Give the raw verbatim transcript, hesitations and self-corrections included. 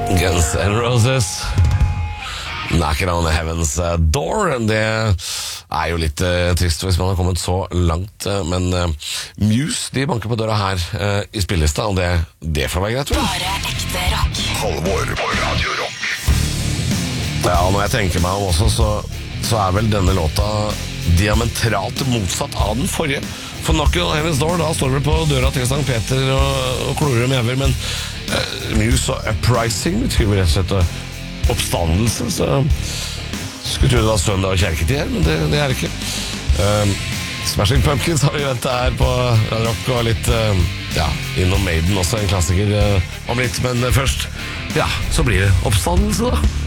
Guns N' Roses, Knocking on Heaven's Door. Det er jo litt uh, trist hvis man har kommet så langt, uh, men uh, Muse, de banker på døra her uh, i spillelista, og det, det får være greit, vel? Bare ekte rock. Halvor på Radio Rock. Ja, når jeg tenker meg om også, så, så er vel denne låta diametralt motsatt av den forrige. For Knocking on Heaven's Door, da står det på døra til Sankt Peter og, og klorer om jæver, men uh, Muse og Uprising betyr vel rett og slett oppstandelse, så skulle tro det var søndag og kjerketid her, men det, det er det ikke. Um, Smashing Pumpkins har vi ventet her på Radio Rock, og litt, uh, ja, innom Maiden også, en klassiker uh, om litt, men uh, først, ja, så blir det oppstandelse da.